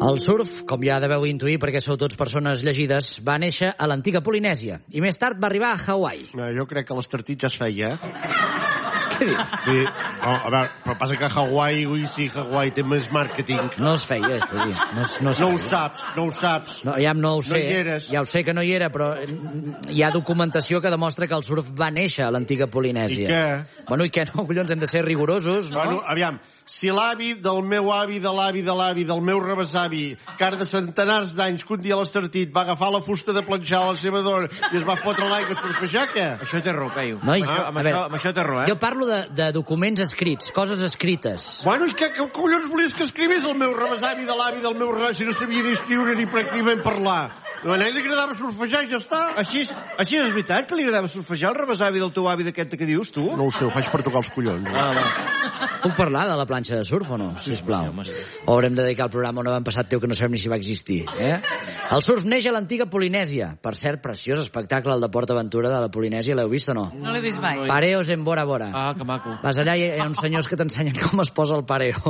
El surf, com ja deveu intuir perquè sou tots persones llegides, va néixer a l'antiga Polinèsia i més tard va arribar a Hawaii. No, jo crec que l'Estartit ja es feia, Què dius? Sí, no, a veure, però passa que Hawaii, Hawaii té més màrqueting. No es feia, és dir, no ho saps. No, ja no ho sé, no hi eres. Ja ho sé que no hi era, però hi ha documentació que demostra que el surf va néixer a l'antiga Polinèsia. I què? Bueno, i què no, collons, hem de ser rigorosos, no? Bueno, aviam, si l'avi del meu avi, de l'avi, de l'avi, del meu rebesavi, que ara de centenars d'anys que un dia a l'Estartit va agafar la fusta de planxar a la seva dona i es va fotre l'aigua a surfejar, què? Això té raó, Peyu. No, amb això té raó, Jo parlo de documents escrits, coses escrites. Bueno, i què collons volies que escrivís el meu rebesavi de l'avi del meu rebesavi si no sabia ni escriure ni pràcticament parlar? A ell li agradava surfejar i ja està. Així és veritat que li agradava surfejar el rebesavi del teu avi d'aquest que dius, tu? No ho sé, ho faig per tocar els collons. Puc parlar de la planxa de surf o no? Sisplau. O haurem de dedicar el programa a un avantpassat teu que no sabem ni si va existir. El surf neix a l'antiga Polinèsia. Per cert, preciós espectacle, el de Port Aventura de la Polinèsia. L'heu vist o no? No l'he vist mai. Pareos en Bora Bora. Ah, que maco. Vas allà i hi ha uns senyors que t'ensenyen com es posa el pareo.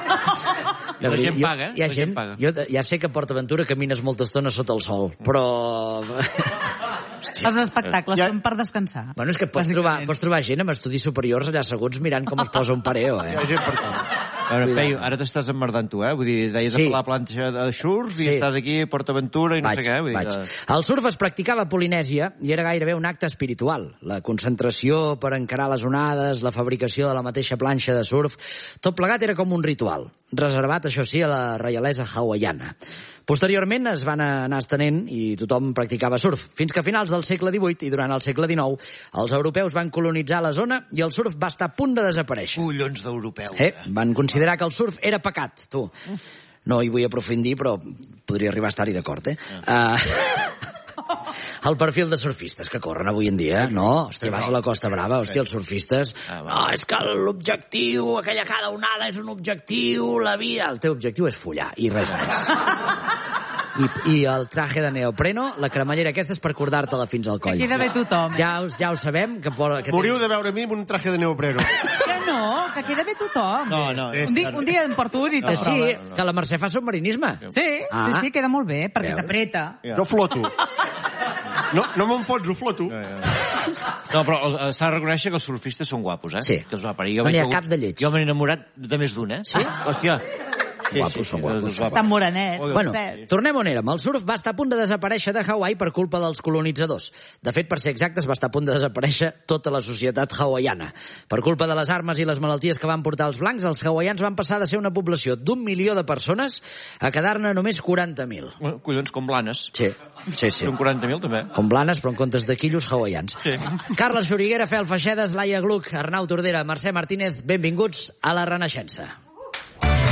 I la gent paga, Hi ha gent, jo ja sé que a Port Aventura camines molta estona sota el sol, però... Els espectacles són per descansar. Bueno, és que pots trobar gent amb estudis superiors allà asseguts mirant com es posa un pareo, Hi ha gent per tant. A veure, Peyu, ara t'estàs emmerdant tu, Vull dir, deies Sí. a la planxa de surf i estàs aquí a Port Aventura i no sé què. Vull dir, El surf es practicava a Polinèsia i era gairebé un acte espiritual. La concentració per encarar les onades, la fabricació de la mateixa planxa de surf, tot plegat era com un ritual, reservat, això sí, a la reialesa hawaiana. Posteriorment es van anar estenent i tothom practicava surf, fins que a finals del segle XVIII i durant el segle XIX els europeus van colonitzar la zona i el surf va estar a punt de desaparèixer. Collons d'europeu. Van considerar que el surf era pecat, tu. No hi vull aprofundir, però podria arribar a estar-hi d'acord, El perfil de surfistes que corren avui en dia, no? Hòstia, vas a la Costa Brava, hòstia, els surfistes... No, és que l'objectiu, aquella cada onada és un objectiu, la vida... El teu objectiu és follar, i res més. I el traje de neopreno, la cremallera aquesta és per cordar-te-la fins al coll. Que queda bé tothom. Ja ho sabem, que Moriu de veure a mi amb un traje de neopreno. Que no, que queda bé tothom. No. Un dia em porto un i te'l Sí, proves. que la Mercè fa submarinisme. Sí, queda molt bé, perquè t'apreta. Jo floto. No me'n fots, ho floto. No, però s'ha de reconèixer que els surfistes són guapos, Sí. Que els va parir. No n'hi ha cap de lleig. Jo m'he enamorat de més d'un, Sí? Hòstia. Guapos, són guapos. Estan morenets, Bueno, cert. Tornem on érem. El surf va estar a punt de desaparèixer de Hawaii per culpa dels colonitzadors. De fet, per ser exactes, va estar a punt de desaparèixer tota la societat hawaiana. Per culpa de les armes i les malalties que van portar els blancs, els hawaians van passar de ser una població d'1 milió de persones a quedar-ne només 40.000. Collons, com blanes. Sí. Són 40.000, també. Com blanes, però en comptes de quillos hawaians. Sí. Carles Xuriguera, Fel Feixedes, Laia Gluck, Arnau Tordera, Mercè Martínez, benvinguts a la Renaixença.